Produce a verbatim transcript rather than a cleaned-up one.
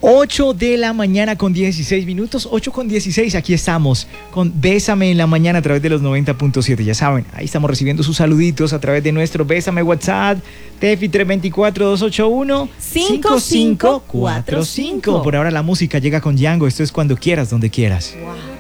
ocho de la mañana con dieciséis minutos, ocho con dieciséis, aquí estamos con Bésame en la mañana a través de los noventa punto siete, ya saben, ahí estamos recibiendo sus saluditos a través de nuestro Bésame WhatsApp, Tefi tres dos cuatro, dos ocho uno, cinco cinco cuatro cinco. Por ahora la música llega con Django, esto es Cuando Quieras, Donde Quieras. Wow.